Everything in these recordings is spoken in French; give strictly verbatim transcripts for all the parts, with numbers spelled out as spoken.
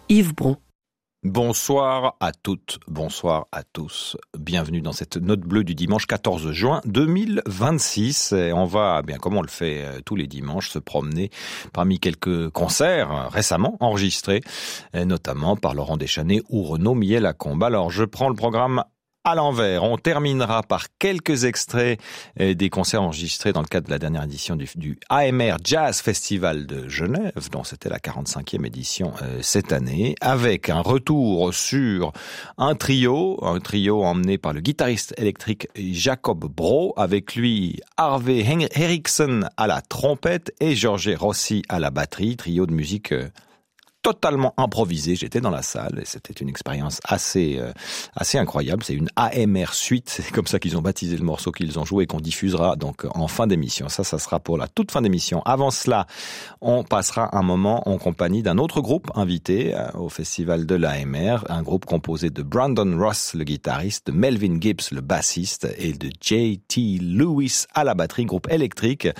Yves Bron. Bonsoir à toutes, bonsoir à tous. Bienvenue dans cette note bleue du dimanche quatorze juin deux mille vingt-six. Et on va, bien comme on le fait tous les dimanches, se promener parmi quelques concerts récemment enregistrés, notamment par Laurent Deschanel ou Renaud Millet-Lacombe. Alors, je prends le programme à l'envers. On terminera par quelques extraits des concerts enregistrés dans le cadre de la dernière édition du, du A M R Jazz Festival de Genève, dont c'était la quarante-cinquième édition euh, cette année, avec un retour sur un trio, un trio emmené par le guitariste électrique Jacob Bro, avec lui Harvey Eriksson à la trompette et Jorge Rossi à la batterie, trio de musique euh, totalement improvisé. J'étais dans la salle et c'était une expérience assez euh, assez incroyable. C'est une A M R suite, c'est comme ça qu'ils ont baptisé le morceau qu'ils ont joué et qu'on diffusera donc en fin d'émission. Ça, ça sera pour la toute fin d'émission. Avant cela, on passera un moment en compagnie d'un autre groupe invité euh, au festival de l'A M R, un groupe composé de Brandon Ross, le guitariste, de Melvin Gibbs, le bassiste, et de J T Lewis à la batterie, groupe électrique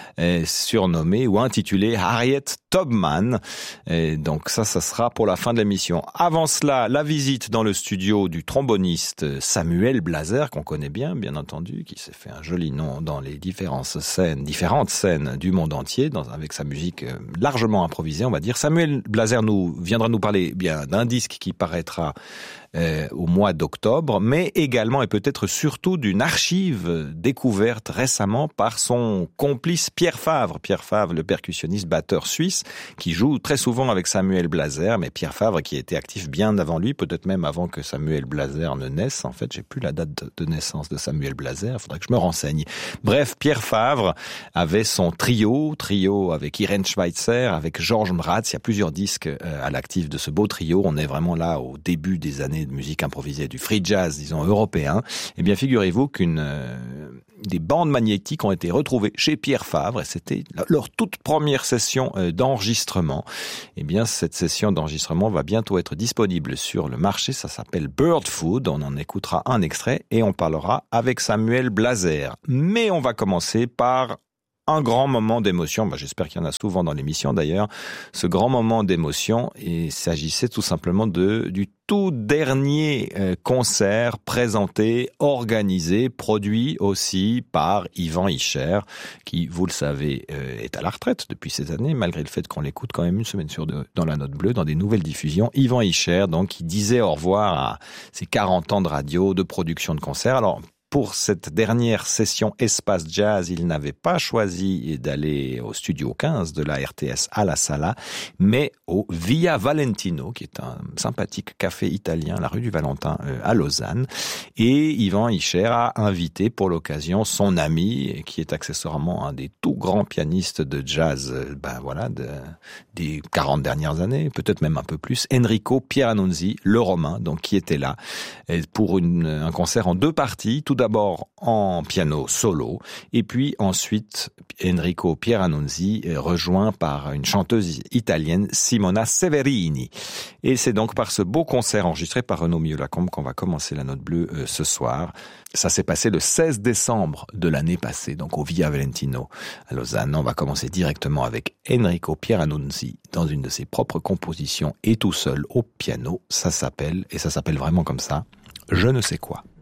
surnommé ou intitulé Harriet Tubman. Et donc ça, ça sera pour la fin de l'émission. Avant cela, la visite dans le studio du tromboniste Samuel Blazer, qu'on connaît bien, bien entendu, qui s'est fait un joli nom dans les différentes scènes, différentes scènes du monde entier, dans, avec sa musique largement improvisée, on va dire. Samuel Blazer nous viendra nous parler bien d'un disque qui paraîtra Euh, au mois d'octobre, mais également et peut-être surtout d'une archive découverte récemment par son complice Pierre Favre. Pierre Favre, le percussionniste batteur suisse, qui joue très souvent avec Samuel Blazer, mais Pierre Favre qui était actif bien avant lui, peut-être même avant que Samuel Blazer ne naisse. En fait, j'ai plus la date de naissance de Samuel Blazer, il faudrait que je me renseigne. Bref, Pierre Favre avait son trio, trio avec Irene Schweitzer, avec Georges Mraz. Il y a plusieurs disques euh, à l'actif de ce beau trio. On est vraiment là au début des années de musique improvisée, du free jazz, disons, européen. Eh bien, figurez-vous qu'une euh, des bandes magnétiques ont été retrouvées chez Pierre Favre, et c'était leur toute première session euh, d'enregistrement. Eh bien, cette session d'enregistrement va bientôt être disponible sur le marché. Ça s'appelle Bird Food. On en écoutera un extrait et on parlera avec Samuel Blazer. Mais on va commencer par un grand moment d'émotion, bah, j'espère qu'il y en a souvent dans l'émission d'ailleurs, ce grand moment d'émotion, il s'agissait tout simplement de du tout dernier euh, concert présenté, organisé, produit aussi par Yvan Ischer, qui, vous le savez, euh, est à la retraite depuis ces années, malgré le fait qu'on l'écoute quand même une semaine sur deux dans la Note Bleue, dans des nouvelles diffusions. Yvan Ischer, donc, qui disait au revoir à ses quarante ans de radio, de production de concerts. Alors, pour cette dernière session Espace Jazz, il n'avait pas choisi d'aller au studio quinze de la R T S à la Sala, mais au Via Valentino, qui est un sympathique café italien, la rue du Valentin à Lausanne. Et Yvan Ischer a invité pour l'occasion son ami, qui est accessoirement un des tout grands pianistes de jazz, ben voilà, de, des quarante dernières années, peut-être même un peu plus, Enrico Pieranunzi, le Romain, donc qui était là pour une, un concert en deux parties. Tout d'abord en piano solo, et puis ensuite Enrico Pieranunzi rejoint par une chanteuse italienne, Simona Severini. Et c'est donc par ce beau concert enregistré par Renaud Millet-Lacombe qu'on va commencer la Note Bleue euh, ce soir. Ça s'est passé le seize décembre de l'année passée, donc au Via Valentino à Lausanne. On va commencer directement avec Enrico Pieranunzi dans une de ses propres compositions et tout seul au piano. Ça s'appelle, et ça s'appelle vraiment comme ça, Je ne sais quoi.